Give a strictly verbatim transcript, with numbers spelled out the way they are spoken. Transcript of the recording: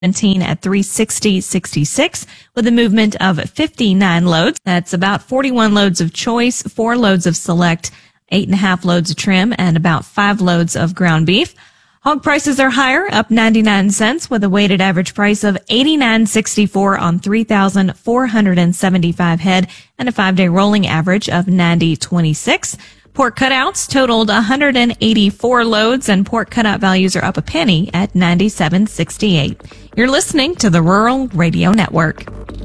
seventeen at three sixty sixty-six with a movement of fifty-nine loads. That's about forty-one loads of choice, four loads of select, eight and a half loads of trim, and about five loads of ground beef. Hog prices are higher, up ninety-nine cents with a weighted average price of eighty-nine sixty-four on three thousand four hundred seventy-five head and a five-day rolling average of ninety twenty-six. Pork cutouts totaled one hundred eighty-four loads, and pork cutout values are up a penny at ninety-seven sixty-eight. You're listening to the Rural Radio Network.